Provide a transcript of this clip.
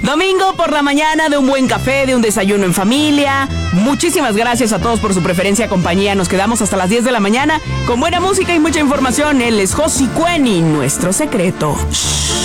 Domingo por la mañana, de un buen café, de un desayuno en familia. Muchísimas gracias a todos por su preferencia y compañía. Nos quedamos hasta las 10 de la mañana con buena música y mucha información. Él es Josi Cueni, nuestro secreto. Shh.